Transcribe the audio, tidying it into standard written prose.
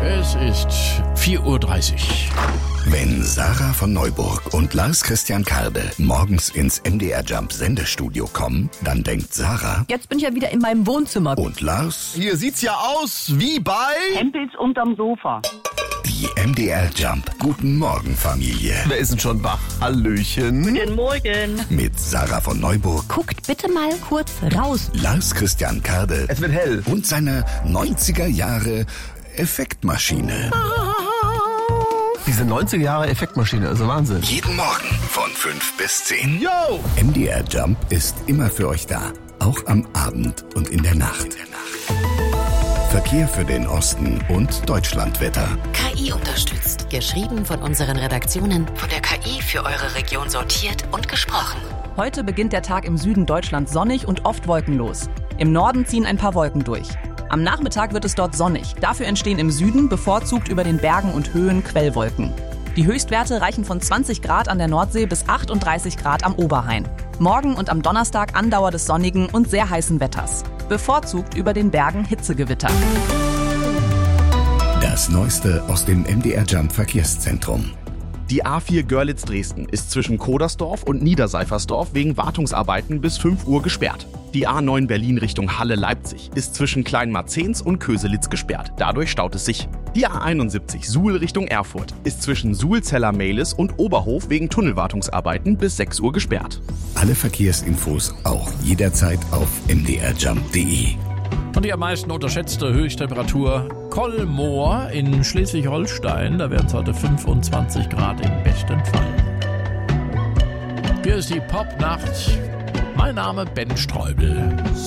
Es ist 4:30 Uhr. Wenn Sarah von Neuburg und Lars Christian Karde morgens ins MDR Jump Sendestudio kommen, dann denkt Sarah: Jetzt bin ich ja wieder in meinem Wohnzimmer. Und Lars: Hier sieht's ja aus wie bei Hempels unterm Sofa. Die MDR Jump Guten Morgen Familie. Wer ist denn schon wach? Hallöchen. Guten Morgen. Mit Sarah von Neuburg, Guckt bitte mal kurz raus. Lars Christian Karde Es wird hell. und seiner 90er Jahre Effektmaschine. Diese 90er Jahre Effektmaschine, also Wahnsinn. Jeden Morgen von 5 bis 10. Yo! MDR Jump ist immer für euch da. Auch am Abend und in der Nacht. Verkehr für den Osten und Deutschlandwetter. KI unterstützt. Geschrieben von unseren Redaktionen. Von der KI für eure Region sortiert und gesprochen. Heute beginnt der Tag im Süden Deutschlands sonnig und oft wolkenlos. Im Norden ziehen ein paar Wolken durch. Am Nachmittag wird es dort sonnig. Dafür entstehen im Süden bevorzugt über den Bergen und Höhen Quellwolken. Die Höchstwerte reichen von 20 Grad an der Nordsee bis 38 Grad am Oberrhein. Morgen und am Donnerstag Andauer des sonnigen und sehr heißen Wetters. Bevorzugt über den Bergen Hitzegewitter. Das Neueste aus dem MDR Jump Verkehrszentrum. Die A4 Görlitz-Dresden ist zwischen Kodersdorf und Niederseifersdorf wegen Wartungsarbeiten bis 5 Uhr gesperrt. Die A9 Berlin Richtung Halle-Leipzig ist zwischen Kleinmarzens und Köselitz gesperrt. Dadurch staut es sich. Die A71 Suhl Richtung Erfurt ist zwischen Suhl-Zeller-Mehlis und Oberhof wegen Tunnelwartungsarbeiten bis 6 Uhr gesperrt. Alle Verkehrsinfos auch jederzeit auf mdrjump.de. Und die am meisten unterschätzte Höchsttemperatur Kolmoor in Schleswig-Holstein. Da werden es heute 25 Grad im besten Fall. Hier ist die Popnacht. Mein Name Ben Streubel.